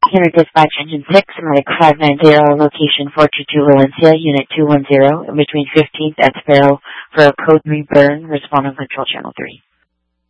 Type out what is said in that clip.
Here, dispatch engine 6, Medic 590, location 422 Valencia, unit 210, in between 15th and Sparrow, for a code 3 burn, respond on control channel 3.